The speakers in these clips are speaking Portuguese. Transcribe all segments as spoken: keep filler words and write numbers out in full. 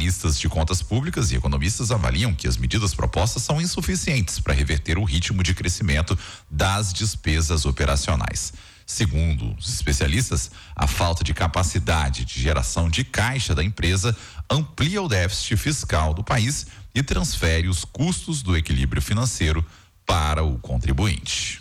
Analistas de contas públicas e economistas avaliam que as medidas propostas são insuficientes para reverter o ritmo de crescimento das despesas operacionais. Segundo os especialistas, a falta de capacidade de geração de caixa da empresa amplia o déficit fiscal do país e transfere os custos do equilíbrio financeiro para o contribuinte.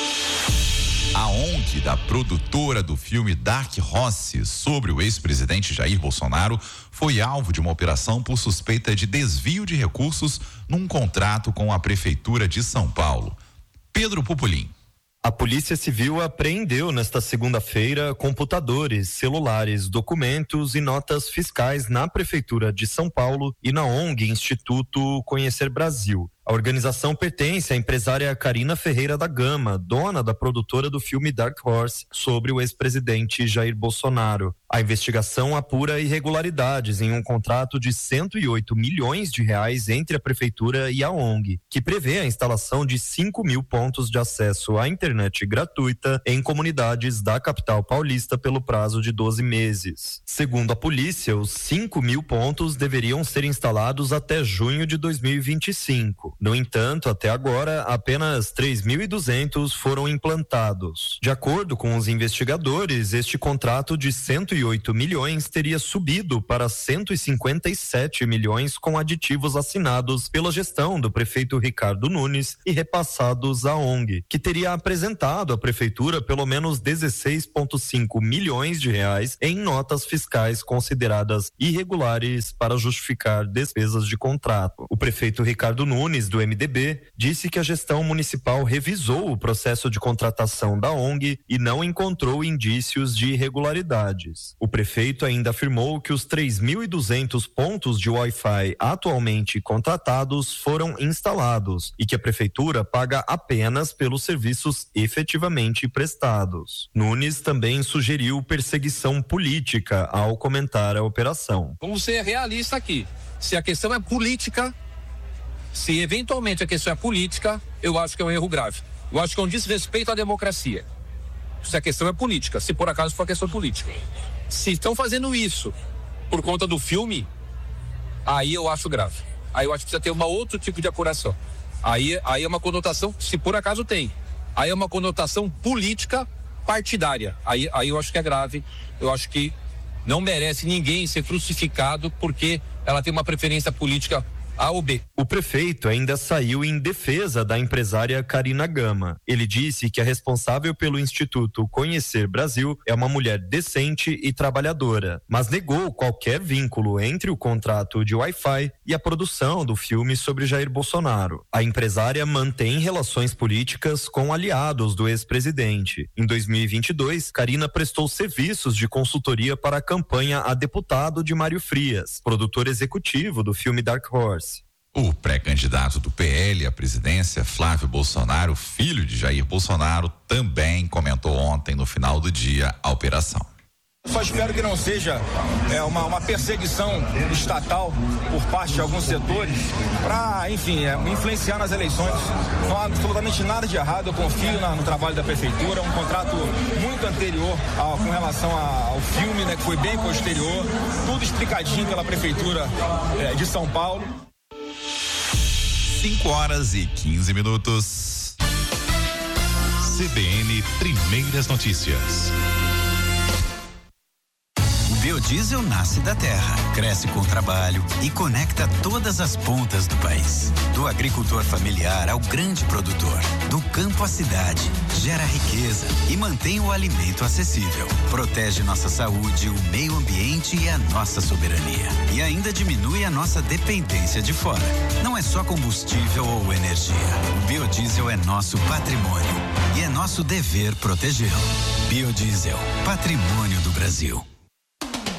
A O N G da produtora do filme Dark Horse sobre o ex-presidente Jair Bolsonaro foi alvo de uma operação por suspeita de desvio de recursos num contrato com a Prefeitura de São Paulo. Pedro Pupolin. A Polícia Civil apreendeu nesta segunda-feira computadores, celulares, documentos e notas fiscais na Prefeitura de São Paulo e na O N G Instituto Conhecer Brasil. A organização pertence à empresária Carina Ferreira da Gama, dona da produtora do filme Dark Horse sobre o ex-presidente Jair Bolsonaro. A investigação apura irregularidades em um contrato de cento e oito milhões de reais entre a Prefeitura e a O N G, que prevê a instalação de cinco mil pontos de acesso à internet gratuita em comunidades da capital paulista pelo prazo de doze meses. Segundo a polícia, os cinco mil pontos deveriam ser instalados até junho de dois mil e vinte e cinco. No entanto, até agora, apenas três mil e duzentos foram implantados. De acordo com os investigadores, este contrato de cento e oito milhões teria subido para cento e cinquenta e sete milhões com aditivos assinados pela gestão do prefeito Ricardo Nunes e repassados à O N G, que teria apresentado à prefeitura pelo menos dezesseis vírgula cinco milhões de reais em notas fiscais consideradas irregulares para justificar despesas de contrato. O prefeito Ricardo Nunes, do M D B, disse que a gestão municipal revisou o processo de contratação da O N G e não encontrou indícios de irregularidades. O prefeito ainda afirmou que os três mil e duzentos pontos de Wi-Fi atualmente contratados foram instalados e que a prefeitura paga apenas pelos serviços efetivamente prestados. Nunes também sugeriu perseguição política ao comentar a operação. Vamos ser realistas aqui. Se a questão é política, se eventualmente a questão é política, eu acho que é um erro grave. Eu acho que é um desrespeito à democracia. Se a questão é política, se por acaso for questão política. Se estão fazendo isso por conta do filme, aí eu acho grave. Aí eu acho que precisa ter um outro tipo de apuração. Aí, aí é uma conotação, se por acaso tem, aí é uma conotação política partidária. Aí, aí eu acho que é grave. Eu acho que não merece ninguém ser crucificado porque ela tem uma preferência política A ou B. O prefeito ainda saiu em defesa da empresária Carina Gama. Ele disse que a responsável pelo Instituto Conhecer Brasil é uma mulher decente e trabalhadora, mas negou qualquer vínculo entre o contrato de Wi-Fi e a produção do filme sobre Jair Bolsonaro. A empresária mantém relações políticas com aliados do ex-presidente. Em dois mil e vinte e dois, Carina prestou serviços de consultoria para a campanha a deputado de Mário Frias, produtor executivo do filme Dark Horse. O pré-candidato do P L à presidência, Flávio Bolsonaro, filho de Jair Bolsonaro, também comentou ontem, no final do dia, a operação. Só espero que não seja é, uma, uma perseguição estatal por parte de alguns setores para, enfim, é, influenciar nas eleições. Não há absolutamente nada de errado, eu confio na, no trabalho da prefeitura, um contrato muito anterior ao, com relação a, ao filme, né, que foi bem posterior, tudo explicadinho pela prefeitura é, de São Paulo. cinco horas e quinze minutos. C B N Primeiras Notícias. O biodiesel nasce da terra, cresce com trabalho e conecta todas as pontas do país. Do agricultor familiar ao grande produtor, do campo à cidade, gera riqueza e mantém o alimento acessível. Protege nossa saúde, o meio ambiente e a nossa soberania. E ainda diminui a nossa dependência de fora. Não é só combustível ou energia. O biodiesel é nosso patrimônio e é nosso dever protegê-lo. Biodiesel, patrimônio do Brasil.